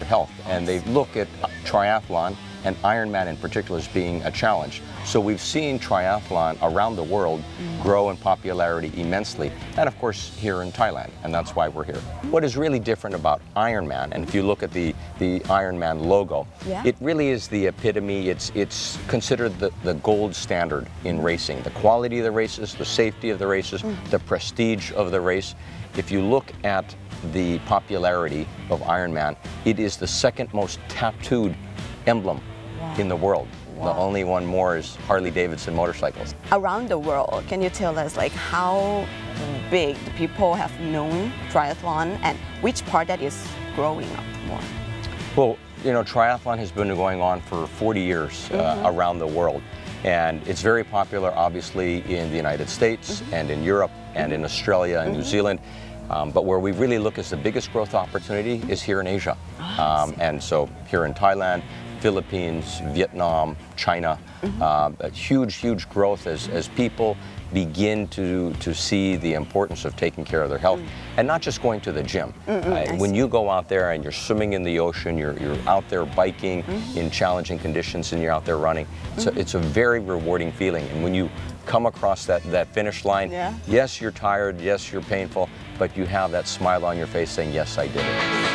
health, and they look at triathlon and Ironman in particular as being a challenge. So we've seen triathlon around the world grow in popularity immensely, and of course here in Thailand, and that's why we're here. What is really different about Ironman, and if you look at the Ironman logo, it really is the epitome, it's considered the gold standard in racing. The quality of the races, the safety of the races, the prestige of the race. If you look at the popularity of Ironman, it is the second most tattooed emblem in the world. The only one more is Harley-Davidson motorcycles. Around the world, can you tell us like how big the people have known triathlon and which part that is growing up more? Well, you know, triathlon has been going on for 40 years around the world. And it's very popular, obviously, in the United States and in Europe and in Australia and New Zealand. But where we really look as the biggest growth opportunity is here in Asia. And so here in Thailand, Philippines, Vietnam, China, a huge growth as people begin to see the importance of taking care of their health and not just going to the gym. When you go out there and you're swimming in the ocean, you're out there biking in challenging conditions and you're out there running, it's a very rewarding feeling. And when you come across that finish line, yes, you're tired, yes, you're painful, but you have that smile on your face saying, yes, I did it.